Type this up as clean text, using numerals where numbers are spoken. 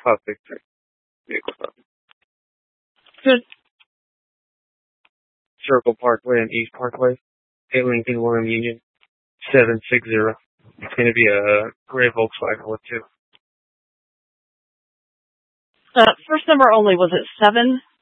563. Vehicle stop. Good. Circle Parkway and East Parkway. 8 Lincoln William Union. 760. It's going to be a gray Volkswagen with 2. First number only, was it 7?